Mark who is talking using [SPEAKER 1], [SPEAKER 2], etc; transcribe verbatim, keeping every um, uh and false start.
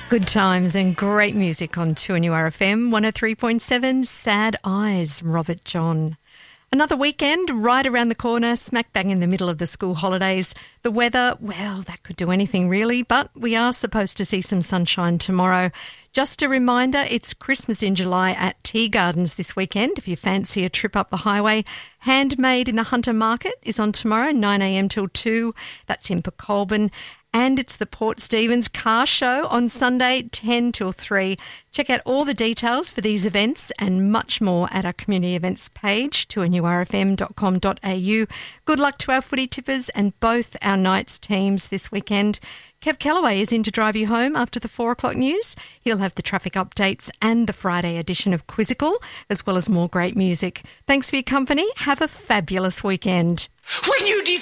[SPEAKER 1] Good times and great music on two N U R F M, one oh three point seven, Sad Eyes, Robert John. Another weekend right around the corner, smack bang in the middle of the school holidays. The weather, well, that could do anything really, but we are supposed to see some sunshine tomorrow. Just a reminder, it's Christmas in July at Tea Gardens this weekend if you fancy a trip up the highway. Handmade in the Hunter Market is on tomorrow, nine a m till two. That's in Colburn. And it's the Port Stephens Car Show on Sunday, ten till three. Check out all the details for these events and much more at our community events page, two n u r f m dot com dot a u. Good luck to our footy tippers and both our Knights teams this weekend. Kev Kellaway is in to drive you home after the four o'clock news. He'll have the traffic updates and the Friday edition of Quizzical, as well as more great music. Thanks for your company. Have a fabulous weekend.
[SPEAKER 2] When you